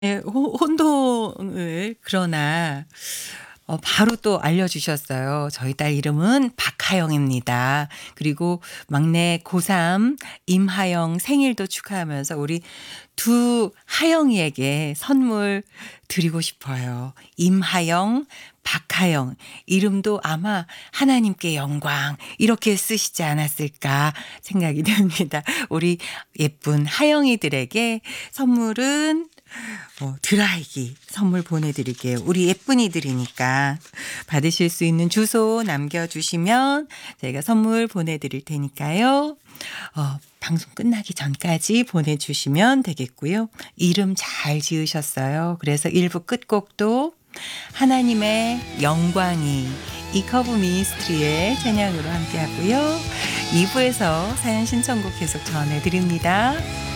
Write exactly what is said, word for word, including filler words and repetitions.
예. 호 혼돈을 그러나 어 바로 또 알려주셨어요. "저희 딸 이름은 박하영입니다." 그리고 막내 고삼 임하영 생일도 축하하면서 우리 두 하영이에게 선물 드리고 싶어요. 임하영, 박하영 이름도 아마 '하나님께 영광.' 이렇게 쓰시지 않았을까 생각이 듭니다. 우리 예쁜 하영이들에게 선물은 어 드라이기 선물 보내드릴게요. 우리 예쁜이들이니까. 받으실 수 있는 주소 남겨주시면 저희가 선물 보내드릴 테니까요. 어 방송 끝나기 전까지 보내주시면 되겠고요. 이름 잘 지으셨어요. 그래서 일 부 끝곡도 하나님의 영광이 이커브 미니스트리의 찬양으로 함께하고요. 이 부에서 사연 신청곡 계속 전해드립니다.